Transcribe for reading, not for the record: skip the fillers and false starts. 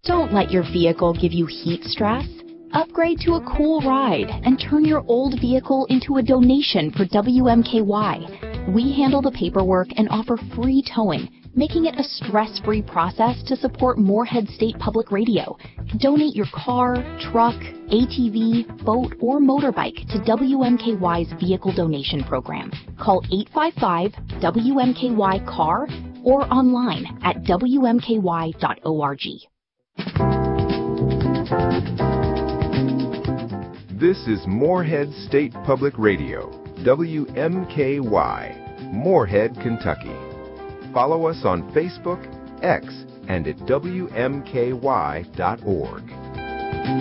Don't let your vehicle give you heat stress. Upgrade to a cool ride and turn your old vehicle into a donation for WMKY. We handle the paperwork and offer free towing, making it a stress-free process to support Moorhead State Public Radio. Donate your car, truck, ATV, boat, or motorbike to WMKY's Vehicle Donation Program. Call 855-WMKY-CAR or online at WMKY.org. This is Moorhead State Public Radio, WMKY, Moorhead, Kentucky. Follow us on Facebook, X, and at WMKY.org.